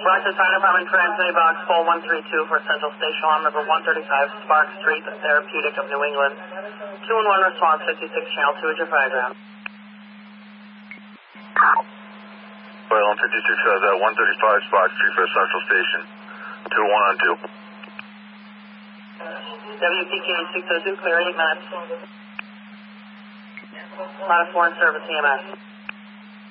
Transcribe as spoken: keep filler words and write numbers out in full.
Rochester Fire Department, transmitting box four one three two for Central Station, alarm number one thirty-five, Spark Street, Therapeutic of New England. two one one response, fifty-six, channel two at your diagram. Well, on fifty-six has uh, one thirty-five, Spark Street for Central Station. two one on two. W P K six oh two, clear eight minutes. Line four in service, E M S.